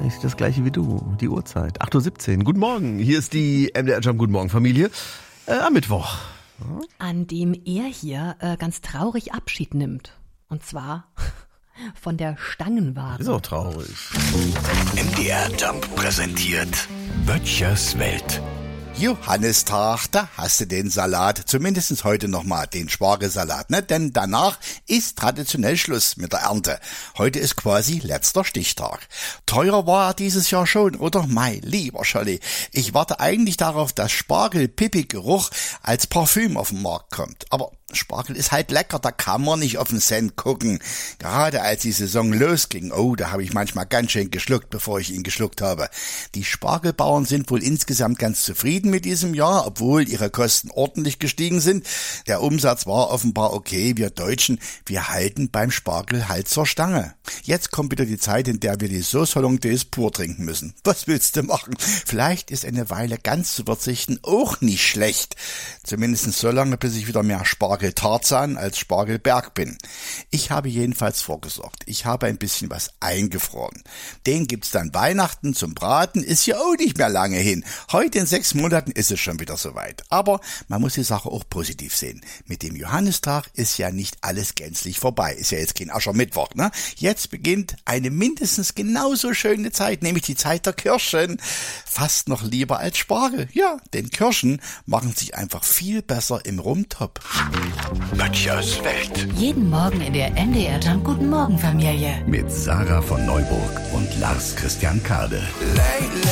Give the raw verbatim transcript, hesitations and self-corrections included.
ist das gleiche wie du, die Uhrzeit. acht Uhr siebzehn. Guten Morgen, hier ist die M D R Jump Guten Morgen Familie. Äh, am Mittwoch. An dem er hier äh, ganz traurig Abschied nimmt. Und zwar von der Stangenware. Ist auch traurig. M D R Jump präsentiert Böttchers Welt. Johannistag, da hast du den Salat, zumindest heute nochmal den Spargelsalat, ne? Denn danach ist traditionell Schluss mit der Ernte. Heute ist quasi letzter Stichtag. Teuer war er dieses Jahr schon, oder? Mein lieber Scholli, ich warte eigentlich darauf, dass Spargel-Pipi-Geruch als Parfüm auf den Markt kommt. Aber Spargel ist halt lecker, da kann man nicht auf den Cent gucken. Gerade als die Saison losging, oh, da habe ich manchmal ganz schön geschluckt, bevor ich ihn geschluckt habe. Die Spargelbauern sind wohl insgesamt ganz zufrieden mit diesem Jahr, obwohl ihre Kosten ordentlich gestiegen sind. Der Umsatz war offenbar okay. Wir Deutschen, wir halten beim Spargel halt zur Stange. Jetzt kommt wieder die Zeit, in der wir die Sauce Hollandaise pur trinken müssen. Was willst du machen? Vielleicht ist eine Weile ganz zu verzichten auch nicht schlecht. Zumindest so lange, bis ich wieder mehr Spargel-Tarzan als Spargelberg bin. Ich habe jedenfalls vorgesorgt. Ich habe ein bisschen was eingefroren. Den gibt's dann Weihnachten zum Braten, ist ja auch nicht mehr lange hin. Heute in sechs Monaten ist es schon wieder soweit. Aber man muss die Sache auch positiv sehen. Mit dem Johannistag ist ja nicht alles gänzlich vorbei. Ist ja jetzt kein Aschermittwoch, ne? Jetzt beginnt eine mindestens genauso schöne Zeit, nämlich die Zeit der Kirschen. Fast noch lieber als Spargel. Ja, denn Kirschen machen sich einfach viel besser im Rumtopf. Böttchers Welt. Jeden Morgen in der M D R Jump Guten Morgen Familie. Mit Sarah von Neuburg und Lars Christian Kade.